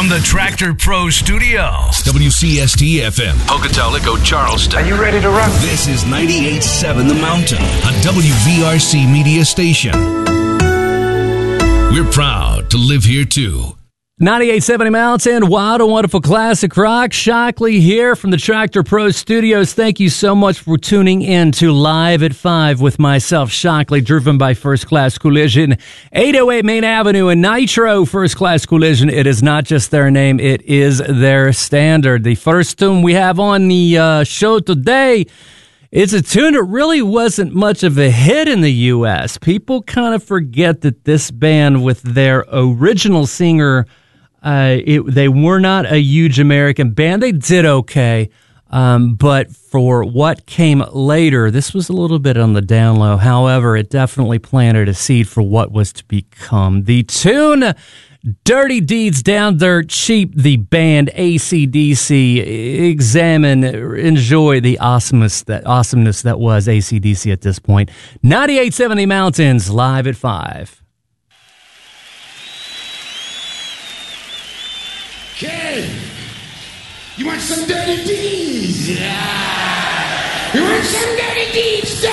from the Tractor Pro Studios. WCST-FM. Pocatello, Charleston. Are you ready to rock? This is 98.7 The Mountain, a WVRC media station. We're proud to live here, too. 98.7 Mountain, wild and wonderful classic rock. Shockley here from the Tractor Pro Studios. Thank you so much for tuning in to Live at 5 with myself, Shockley, driven by First Class Collision. 808 Main Avenue and Nitro First Class Collision. It is not just their name, it is their standard. The first tune we have on the show today is a tune that really wasn't much of a hit in the U.S. People kind of forget that this band with their original singer, they were not a huge American band. They did okay, but for what came later, this was a little bit on the down low. However, it definitely planted a seed for what was to become. The tune, Dirty Deeds Down Dirt Cheap, the band AC/DC. Examine, enjoy the awesomeness that was AC/DC at this point. 98.7 Mountains, live at 5. Kid, you want some dirty deeds? Yeah. You want some dirty deeds?